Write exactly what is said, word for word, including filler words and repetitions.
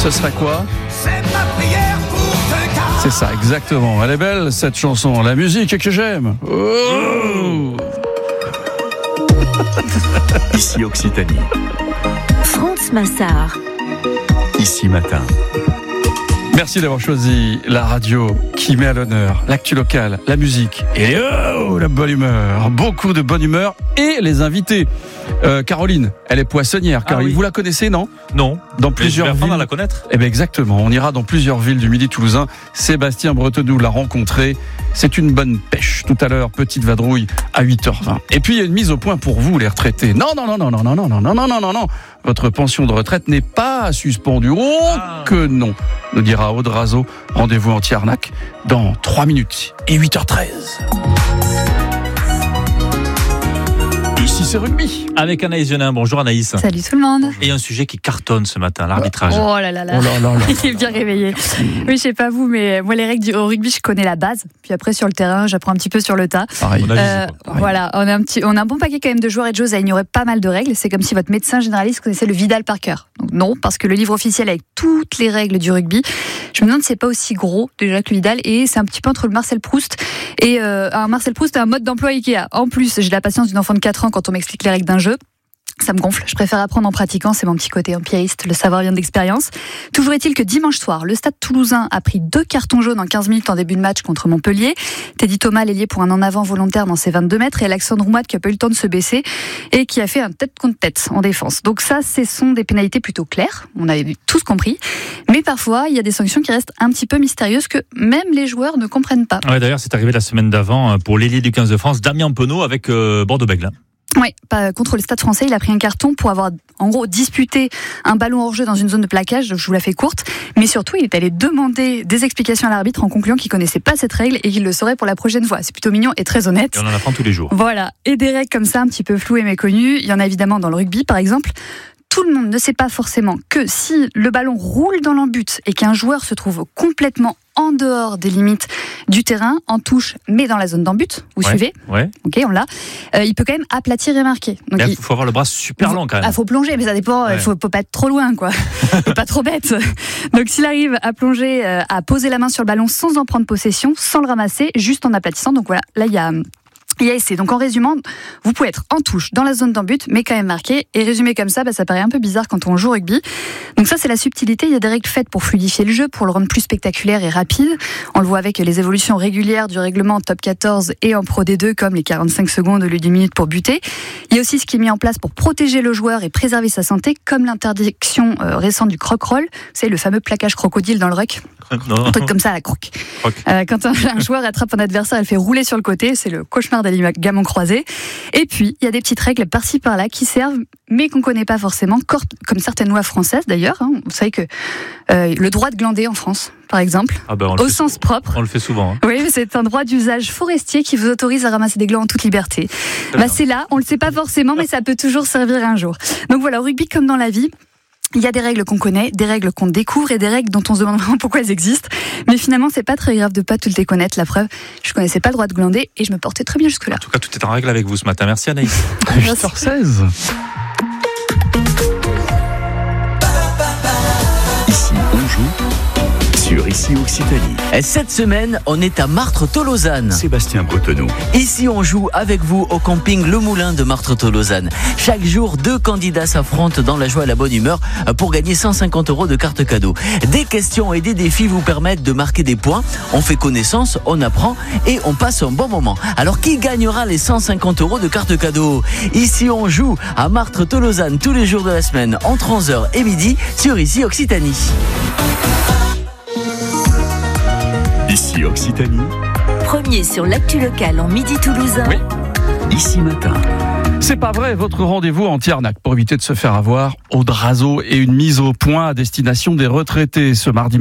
Ce serait quoi ? C'est ma prière pour te garder. C'est ça, exactement. Elle est belle, cette chanson. La musique que j'aime. Oh Ici Occitanie. France Massard. Ici Matin. Merci d'avoir choisi la radio qui met à l'honneur l'actu local, la musique et oh, la bonne humeur. Beaucoup de bonne humeur et les invités. Euh, Caroline, elle est poissonnière. Caroline, ah oui. Vous la connaissez, non ? Non. Dans plusieurs villes. Je vais villes. à la connaître. Eh bien, exactement. On ira dans plusieurs villes du Midi toulousain. Sébastien Bretenoux l'a rencontré. C'est une bonne pêche. Tout à l'heure, petite vadrouille à huit heures vingt. Et puis, il y a une mise au point pour vous, les retraités. Non, non, non, non, non, non, non, non, non, non, non, non, non. Votre pension de retraite n'est pas suspendue. Oh, ah. que non, nous dira Aude Razo. Rendez-vous en Tiernac dans trois minutes et huit heures treize. Ici, c'est rugby. Avec Anaïs Genin. Bonjour Anaïs. Salut tout le monde. Et un sujet qui cartonne ce matin, l'arbitrage. Oh là là là. Oh là là là. Il est bien réveillé. Oui, je sais pas vous, mais moi les règles du au rugby, je connais la base. Puis après sur le terrain, j'apprends un petit peu sur le tas. Pareil. Euh, voilà, on a un petit, on a un bon paquet quand même de joueurs et de joueuses à ignorer pas mal de règles. C'est comme si votre médecin généraliste connaissait le Vidal par cœur. Donc non, parce que le livre officiel avec toutes les règles du rugby, je me demande si c'est pas aussi gros déjà que le Vidal, et c'est un petit peu entre le Marcel Proust et euh, un Marcel Proust et un mode d'emploi Ikea. En plus, j'ai la patience d'une enfant de quatre ans quand on m'explique les règles d'un jeu. Ça me gonfle, je préfère apprendre en pratiquant, c'est mon petit côté empiriste, le savoir vient d'expérience. Toujours est-il que dimanche soir, le Stade Toulousain a pris deux cartons jaunes en quinze minutes en début de match contre Montpellier. Teddy Thomas l'ailier pour un en avant volontaire dans ses vingt-deux mètres et Alexandre Roumat qui a pas eu le temps de se baisser et qui a fait un tête contre tête en défense. Donc ça, ce sont des pénalités plutôt claires, on avait tous compris, mais parfois il y a des sanctions qui restent un petit peu mystérieuses que même les joueurs ne comprennent pas. Ouais, d'ailleurs, c'est arrivé la semaine d'avant pour l'ailier du quinze de France, Damien Penaud avec euh, Bordeaux-Bègles. Oui, contre le Stade français, il a pris un carton pour avoir, en gros, disputé un ballon hors jeu dans une zone de plaquage, je vous la fais courte, mais surtout, il est allé demander des explications à l'arbitre en concluant qu'il connaissait pas cette règle et qu'il le saurait pour la prochaine fois. C'est plutôt mignon et très honnête. Et on en apprend tous les jours. Voilà. Et des règles comme ça, un petit peu floues et méconnues. Il y en a évidemment dans le rugby, par exemple. Tout le monde ne sait pas forcément que si le ballon roule dans l'en-but et qu'un joueur se trouve complètement en dehors des limites du terrain, en touche, mais dans la zone d'en-but, vous ouais, suivez ? Ouais. Ok, on l'a. Euh, il peut quand même aplatir et marquer. Donc il faut avoir le bras super long quand même. Il faut plonger, mais ça dépend. Il ouais. faut, faut pas être trop loin, quoi. Et pas trop bête. Donc s'il arrive à plonger, euh, à poser la main sur le ballon sans en prendre possession, sans le ramasser, juste en aplatissant. Donc voilà, là il y a. Il y a essai. Donc en résumant, vous pouvez être en touche dans la zone d'en-but, mais quand même marqué. Et résumé comme ça, bah, ça paraît un peu bizarre quand on joue au rugby. Donc ça, c'est la subtilité. Il y a des règles faites pour fluidifier le jeu, pour le rendre plus spectaculaire et rapide. On le voit avec les évolutions régulières du règlement top quatorze et en Pro D deux, comme les quarante-cinq secondes au lieu d'une minute pour buter. Il y a aussi ce qui est mis en place pour protéger le joueur et préserver sa santé, comme l'interdiction euh, récente du croc-roll. Vous savez, le fameux plaquage crocodile dans le ruck. Non. Un truc comme ça à la croque. Euh, quand un, un joueur attrape un adversaire, elle fait rouler sur le côté. C'est le cauchemar d'Ali Gamon croisé. Et puis, il y a des petites règles par-ci par-là qui servent, mais qu'on ne connaît pas forcément, comme certaines lois françaises d'ailleurs. Hein. Vous savez que euh, le droit de glander en France, par exemple, ah ben au sens souvent. propre. On le fait souvent. Hein. Oui, mais c'est un droit d'usage forestier qui vous autorise à ramasser des glands en toute liberté. Bah, c'est là, on ne le sait pas forcément, mais ça peut toujours servir un jour. Donc voilà, au rugby comme dans la vie, il y a des règles qu'on connaît, des règles qu'on découvre et des règles dont on se demande vraiment pourquoi elles existent. Mais finalement, c'est pas très grave de pas toutes les connaître. La preuve, je connaissais pas le droit de glander et je me portais très bien jusque-là. En tout cas, tout est en règle avec vous ce matin. Merci Anaïs. huit heures seize. Ici, on joue sur Ici Occitanie. Cette semaine, on est à Martres-Tolosane. Sébastien Bretenoux. Ici, on joue avec vous au camping Le Moulin de Martres-Tolosane. Chaque jour, deux candidats s'affrontent dans la joie et la bonne humeur pour gagner cent cinquante euros de cartes cadeaux. Des questions et des défis vous permettent de marquer des points. On fait connaissance, on apprend et on passe un bon moment. Alors, qui gagnera les cent cinquante euros de cartes cadeaux ? Ici, on joue à Martres-Tolosane tous les jours de la semaine entre onze heures et midi sur Ici Occitanie. Ici Occitanie. Premier sur l'actu locale en Midi toulousain. Oui. Ici Matin. C'est pas vrai, votre rendez-vous en Tiernac pour éviter de se faire avoir. Aude Razo et une mise au point à destination des retraités ce mardi